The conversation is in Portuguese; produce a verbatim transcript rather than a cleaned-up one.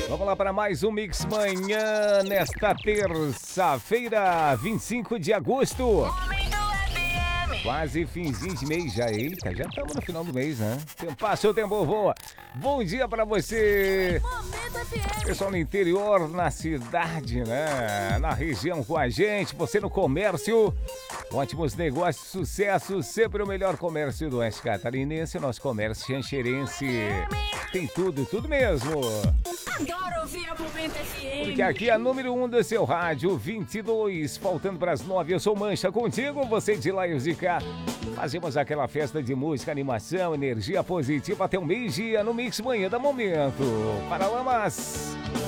Vamos lá para mais um Mix Manhã nesta terça-feira, vinte e cinco de agosto. Quase finzinho de mês já. Eita, já estamos no final do mês, né? Tempo passa, o tempo voa. Bom dia para você. Pessoal no interior, na cidade, né? Na região com a gente, você no comércio. Ótimos negócios, sucesso, sempre o melhor comércio do Oeste Catarinense, nosso comércio xanxerense. Tem tudo, tudo mesmo. Adoro ouvir a Momento F M. Porque aqui é a número um do seu rádio, vinte e dois, faltando para as nove. Eu sou Mancha contigo, você de lá e os de cá. Fazemos aquela festa de música, animação, energia positiva até o meio-dia no Mix Manhã da Momento. Paralamas.